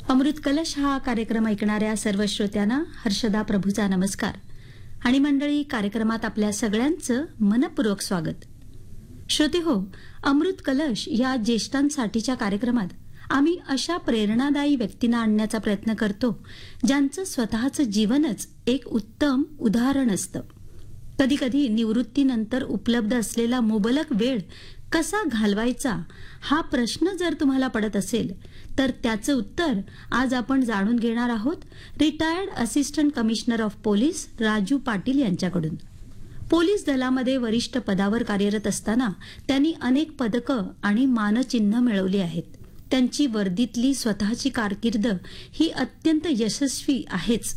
अमृत कलश हा कार्यक्रम ऐकणाऱ्या सर्व श्रोत्यांना हर्षदा प्रभूचा नमस्कार आणि मंडळी, कार्यक्रमात आपल्या सगळ्यांचं मनपूर्वक स्वागत. श्रोते हो, अमृत कलश या ज्येष्ठांसाठीच्या कार्यक्रमात आम्ही अशा प्रेरणादायी व्यक्तींना आणण्याचा प्रयत्न करतो ज्यांचं स्वतःचं जीवनच एक उत्तम उदाहरण असतं. कधीकधी निवृत्तीनंतर उपलब्ध असलेला मुबलक वेळ कसा घालवायचा हा प्रश्न जर तुम्हाला पडत असेल तर त्याचं उत्तर आज आपण जाणून घेणार आहोत retired assistant commissioner of police Raju Patil यांच्याकडून. पोलीस दलामध्ये वरिष्ठ पदावर कार्यरत असताना त्यांनी अनेक पदकं आणि मानचिन्ह मिळवली आहेत. त्यांची वर्दीतली स्वतःची कारकीर्द ही अत्यंत यशस्वी आहेच,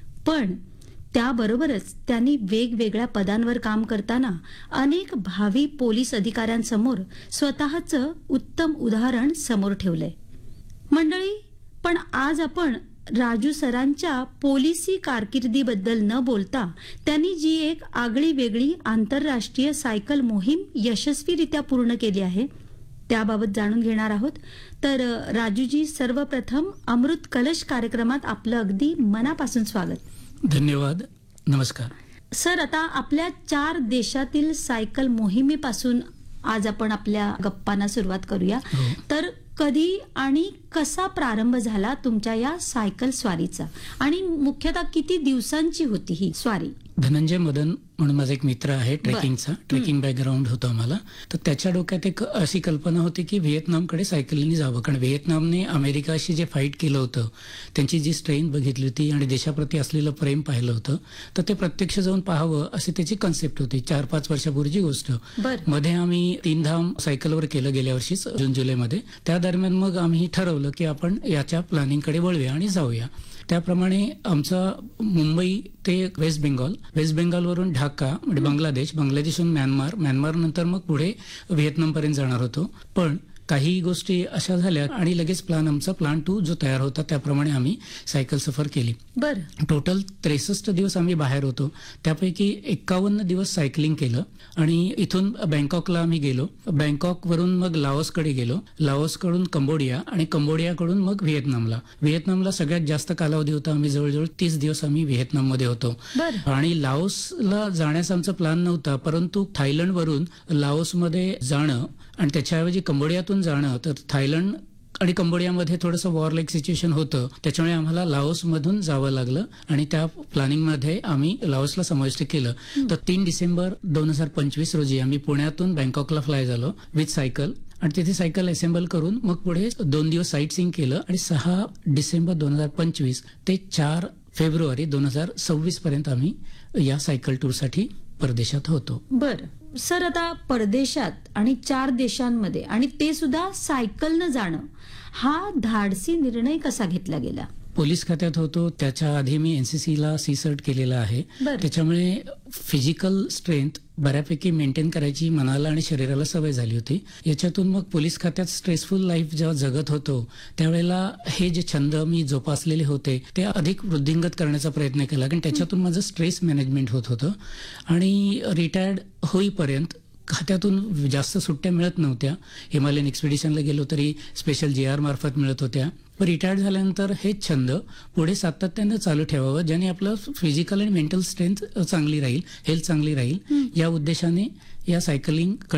पण त्याबरोबरच त्यांनी वेगवेगळ्या पदांवर काम करताना अनेक भावी पोलीस अधिकाऱ्यांसमोर स्वतःचं उत्तम उदाहरण समोर ठेवलंय. मंडळी, पण आज आपण राजू सरांच्या पोलिसी कारकिर्दीबद्दल न बोलता त्यांनी जी एक आगळी वेगळी आंतरराष्ट्रीय सायकल मोहीम यशस्वीरित्या पूर्ण केली आहे त्याबाबत जाणून घेणार आहोत. तर राजूजी, सर्वप्रथम अमृत कलश कार्यक्रमात आपलं अगदी मनापासून स्वागत. धन्यवाद. नमस्कार सर. आता आपल्या 4 देशातील सायकल मोहिमेपासून आज आपण आपल्या गप्पांना सुरुवात करूया. तर कधी आणि कसा प्रारंभ झाला तुमच्या या सायकल स्वारीचा आणि मुख्यतः किती दिवसांची होती ही स्वारी? धनंजय मदन म्हणून माझा एक मित्र आहे, ट्रेकिंग बॅकग्राऊंड होतं आम्हाला. तर त्याच्या डोक्यात एक अशी कल्पना होती की व्हिएतनामकडे सायकलीने जावं, कारण व्हिएतनामने अमेरिकाशी जे फाईट केलं होतं, त्यांची जी स्ट्रेंथ बघितली होती आणि देशाप्रती असलेलं प्रेम पाहिलं होतं, तर ते प्रत्यक्ष जाऊन पाहावं अशी त्याची कन्सेप्ट होती. 4-5 वर्षापूर्वीची गोष्ट. मध्ये आम्ही 3 धाम सायकलवर केलं गेल्या वर्षीच जून-जुलैमध्ये. त्या दरम्यान मग आम्ही ठरवलं की आपण याच्या प्लॅनिंगकडे वळूया आणि जाऊया. त्याप्रमाणे आमचा मुंबई ते वेस्ट बेंगॉलवरून ढाका म्हणजे बांगलादेशहून म्यानमार नंतर मग पुढे व्हिएतनामपर्यंत जाणार होतो. पण काही गोष्टी अशा झाल्या आणि लगेच प्लॅन 2 जो तयार होता त्याप्रमाणे आम्ही सायकल सफर केली. टोटल 63 दिवस आम्ही बाहेर होतो. त्यापैकी 51 दिवस सायकलिंग केलं आणि इथून बँकॉकला आम्ही गेलो. बँकॉकवरून मग लाओसकडे गेलो. लाओसकडून कंबोडिया आणि कंबोडियाकडून मग व्हिएतनामला सगळ्यात जास्त कालावधी होता. आम्ही जवळजवळ 30 दिवस आम्ही व्हिएतनाममध्ये होतो. आणि लाओसला जाण्याचा आमचा प्लॅन नव्हता, परंतु थायलंडवरून लाओसमध्ये जाणं आणि त्याच्याऐवजी कंबोडियातून जाणं, तर थायलंड आणि कंबोडियामध्ये थोडंसं वॉर लाईक सिच्युएशन होतं, त्याच्यामुळे आम्हाला लाओसमधून जावं लागलं आणि त्या प्लॅनिंगमध्ये आम्ही लाओसला समाविष्ट केलं. तर 3 डिसेंबर 2025 रोजी आम्ही पुण्यातून बँकॉकला फ्लाय झालो विथ सायकल आणि तिथे सायकल असेंबल करून मग पुढे 2 दिवस साईट सीइंग केलं आणि 6 डिसेंबर 2025 ते 4 फेब्रुवारी 2026 पर्यंत आम्ही या सायकल टूरसाठी परदेशात होतो. सर, आता परदेशात आणि 4 देशांमध्ये आणि ते सुद्धा सायकलनं जाणं, हा धाडसी निर्णय कसा घेतला गेला? पोलीस खात्यात होतो त्याच्या आधी मी एनसीसीला सर्ट केलेला आहे. त्याच्यामुळे फिजिकल स्ट्रेंथ बऱ्यापैकी मेंटेन करायची मनाला आणि शरीराला सवय झाली होती. याच्यातून मग पोलीस खात्यात स्ट्रेसफुल लाईफ जेव्हा जगत होतो त्यावेळेला हे जे छंद मी जोपासलेले होते ते अधिक वृद्धिंगत करण्याचा प्रयत्न केला, कारण त्याच्यातून माझं स्ट्रेस मॅनेजमेंट होत होतं. आणि रिटायर्ड होईपर्यंत खात्यातून जास्त सुट्ट्या मिळत नव्हत्या. हिमालयन एक्सपिडिशनला गेलो तरी स्पेशल GR मार्फत मिळत होत्या. पण रिटायर्ड झाल्यानंतर हे छंद पुढे सातत्यानं चालू ठेवावं, ज्याने आपलं फिजिकल आणि मेंटल स्ट्रेंथ चांगली राहील, हेल्थ चांगली राहील, या उद्देशाने या सायकलिंग